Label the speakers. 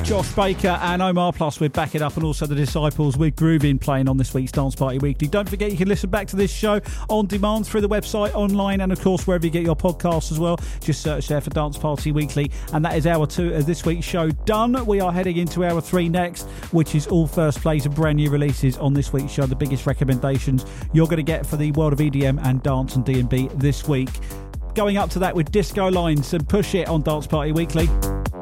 Speaker 1: Josh Baker and Omar Plus with Back It Up, and also the Disciples with Groovin playing on this week's Dance Party Weekly. Don't forget you can listen back to this show on demand through the website, online, and of course wherever you get your podcasts as well. Just search there for Dance Party Weekly. And that is hour 2 of this week's show done. We are heading into hour 3 next, which is all first plays and brand new releases on this week's show, the biggest recommendations you're going to get for the world of EDM and dance and D&B this week. Going up to that with Disco Lines and Push It on Dance Party Weekly.